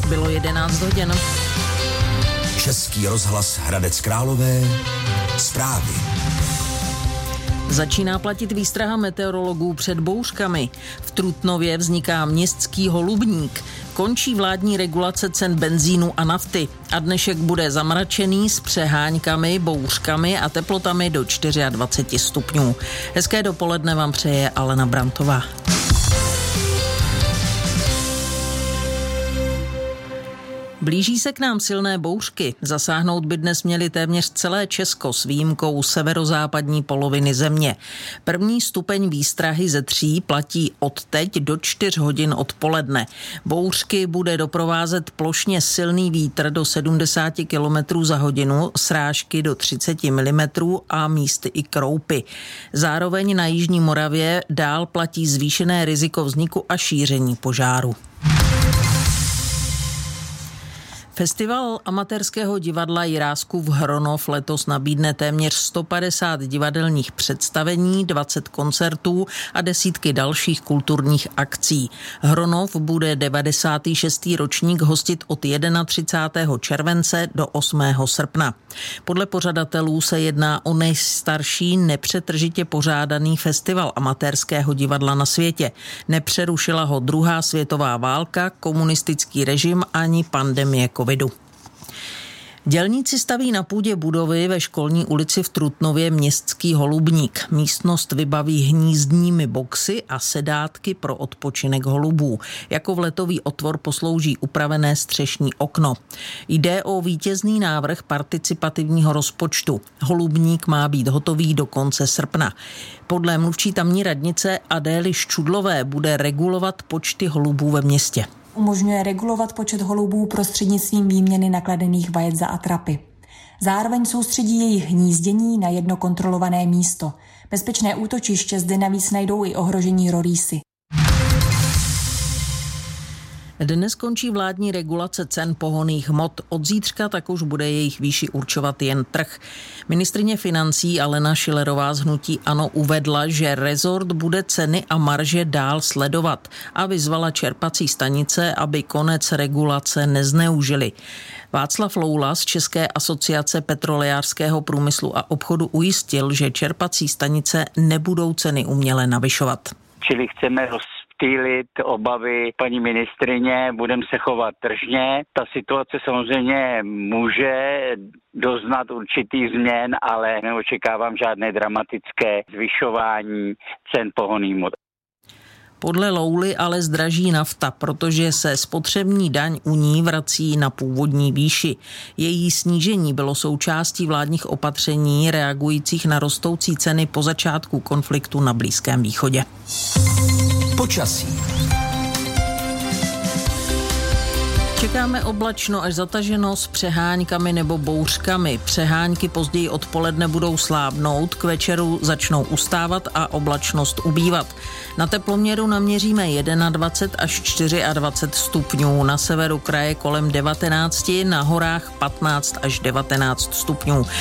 Bylo 11 hodin. Český rozhlas Hradec Králové. Zprávy. Začíná platit výstraha meteorologů před bouřkami. V Trutnově vzniká městský holubník. Končí vládní regulace cen benzínu a nafty. A dnešek bude zamračený s přeháňkami, bouřkami a teplotami do 24 stupňů. Hezké dopoledne vám přeje Alena Brantová. Blíží se k nám silné bouřky. Zasáhnout by dnes měli téměř celé Česko s výjimkou severozápadní poloviny země. První stupeň výstrahy ze 3 platí od teď do 4 hodin odpoledne. Bouřky bude doprovázet plošně silný vítr do 70 km za hodinu, srážky do 30 mm a místy i kroupy. Zároveň na jižní Moravě dál platí zvýšené riziko vzniku a šíření požáru. Festival amatérského divadla Jiráskův Hronov letos nabídne téměř 150 divadelních představení, 20 koncertů a desítky dalších kulturních akcí. Hronov bude 96. ročník hostit od 31. července do 8. srpna. Podle pořadatelů se jedná o nejstarší nepřetržitě pořádaný festival amatérského divadla na světě. Nepřerušila ho druhá světová válka, komunistický režim ani pandemie covidu. Dělníci staví na půdě budovy ve Školní ulici v Trutnově městský holubník. Místnost vybaví hnízdními boxy a sedátky pro odpočinek holubů. Jako vletový otvor poslouží upravené střešní okno. Jde o vítězný návrh participativního rozpočtu. Holubník má být hotový do konce srpna. Podle mluvčí tamní radnice Adély Ščudlové bude regulovat počty holubů ve městě. Umožňuje regulovat počet holubů prostřednictvím výměny nakladených vajec za atrapy. Zároveň soustředí jejich hnízdění na jedno kontrolované místo. Bezpečné útočiště zde navíc najdou i ohrožení rorýsy. Dnes končí vládní regulace cen pohonných hmot. Od zítřka tak už bude jejich výši určovat jen trh. Ministryně financí Alena Schillerová z hnutí ANO uvedla, že rezort bude ceny a marže dál sledovat a vyzvala čerpací stanice, aby konec regulace nezneužili. Václav Loula z České asociace petrolejářského průmyslu a obchodu ujistil, že čerpací stanice nebudou ceny uměle navyšovat. Čili chceme rozptýlit obavy paní ministryně, budeme se chovat tržně. Ta situace samozřejmě může doznat určitých změn, ale neočekávám žádné dramatické zvyšování cen pohonných hmot. Podle Louly ale zdraží nafta, protože se spotřební daň u ní vrací na původní výši. Její snížení bylo součástí vládních opatření reagujících na rostoucí ceny po začátku konfliktu na Blízkém východě. Počasí. Čekáme oblačno až zataženo s přeháňkami nebo bouřkami. Přehánky později odpoledne budou slábnout, k večeru začnou ustávat a oblačnost ubývat. Na teploměru naměříme 21 až 24 stupňů, na severu kraje kolem 19, na horách 15 až 19 stupňů.